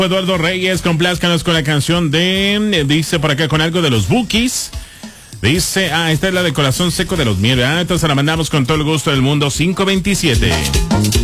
Eduardo Reyes, complázcanos con la canción dice por acá, con algo de los Bukis. Dice, esta es la de Corazón Seco de los Miel, entonces la mandamos con todo el gusto del mundo, 527.